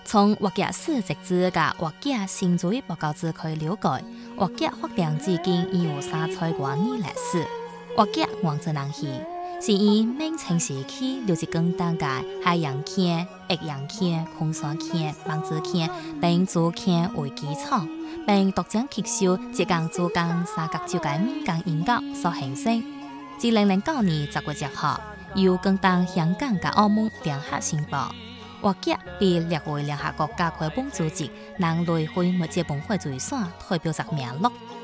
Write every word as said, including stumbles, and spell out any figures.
从画家史籍志甲画家新作报告之可以了解，画家发展至今已有三千多年历史。画家王泽南戏是以明清时期六一更当界海洋坑、岳阳坑、空山坑、望子坑并竹坑为基础，并独将吸收浙江珠江三角洲嘅民间音乐所形成。自零零九年十月一號，由更當香港嘅澳門聯合申報。畫家被列為聯合國教科文組織人類非物質文化遺產代表作名錄。